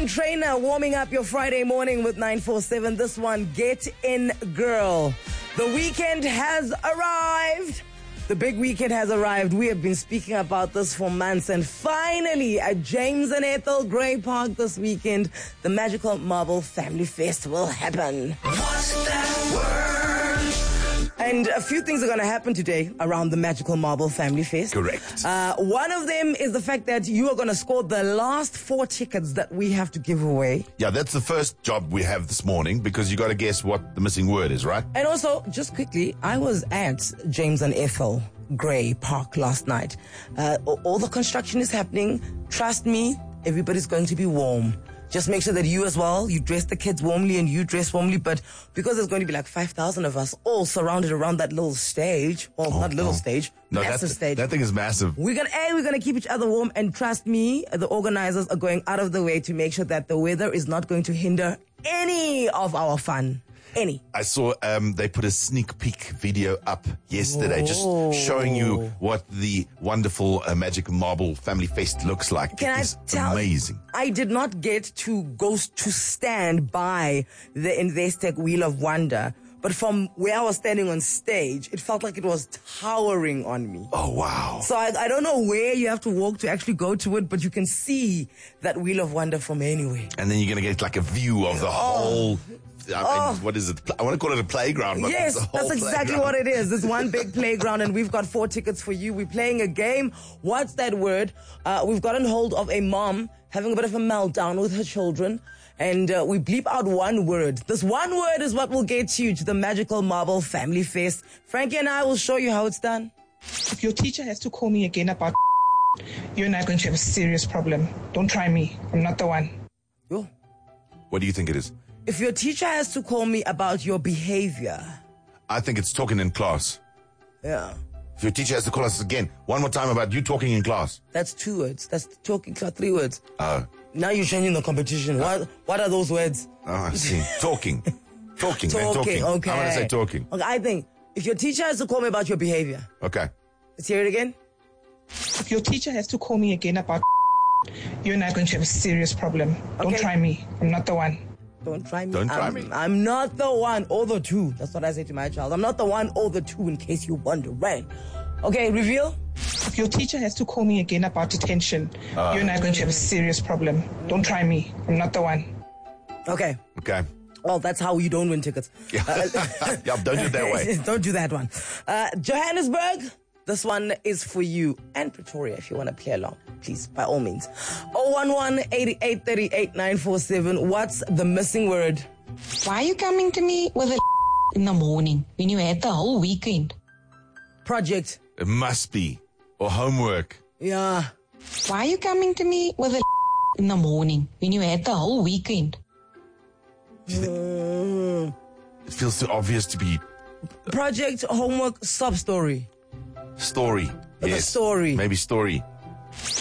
Meghan Trainor warming up your Friday morning with 947. This one, Get In Girl. The weekend has arrived. The big weekend has arrived. We have been speaking about this for months, and finally at James and Ethel Gray Park this weekend, the Magical Marble Family Fest will happen. What's that word? And a few things are going to happen today around the Magical Marble Family Fest. Correct. One of them is the fact that you are going to score the last 4 tickets that we have to give away. Yeah, that's the first job we have this morning, because you got to guess what the missing word is, right? And also, just quickly, I was at James and Ethel Gray Park last night. All the construction is happening. Trust me, everybody's going to be warm. Just make sure that you as well, you dress the kids warmly and you dress warmly. But because there's going to be like 5,000 of us all surrounded around that little stage. Well, not little stage, massive stage. That thing is massive. We're gonna keep each other warm. And trust me, the organizers are going out of the way to make sure that the weather is not going to hinder any of our fun. Any. I saw they put a sneak peek video up yesterday, just showing you what the wonderful Magic Marble Family Fest looks like. It's amazing. I did not get to go to stand by the Investec Wheel of Wonder, but from where I was standing on stage, it felt like it was towering on me. Oh, wow. So I don't know where you have to walk to actually go to it, but you can see that Wheel of Wonder from anywhere. And then you're going to get like a view of the whole... what is it? I want to call it a playground. But yes, that's exactly what it is. It's one big playground, and we've got 4 tickets for you. We're playing a game. What's that word? We've gotten hold of a mom having a bit of a meltdown with her children, and we bleep out one word. This one word is what will get you to the Magical Marble Family Fest. Frankie and I will show you how it's done. If your teacher has to call me again about you and I are going to have a serious problem. Don't try me. I'm not the one. Yo. What do you think it is? If your teacher has to call me about your behavior. I think it's talking in class. Yeah. If your teacher has to call us again, one more time about you talking in class. That's 2 words. That's talking class, 3 words. Oh. Now you're changing the competition. What are those words? Oh, I see. Talking. Talking. Okay. I want to say talking. Okay, I think if your teacher has to call me about your behavior. Okay. Let's hear it again. If your teacher has to call me again about you and I are going to have a serious problem. Don't try me. I'm not the one. Don't try me. Don't try me. I'm not the one or the two. That's what I say to my child. I'm not the one or the two, in case you wonder. Right. Okay, reveal. If your teacher has to call me again about detention, you and I are going to have a serious problem. Don't try me. I'm not the one. Okay. Okay. Well, that's how you don't win tickets. Yeah, don't do it that way. Don't do that one. Johannesburg, this one is for you. And Pretoria, if you want to play along, please, by all means. 011-8838-947. What's the missing word? Why are you coming to me with a in the morning when you had the whole weekend? Project. It must be. Or homework. Yeah. Why are you coming to me with a in the morning when you had the whole weekend? It feels too obvious to be... Project, homework, sub-story. Story. Like yes. a story. Maybe story.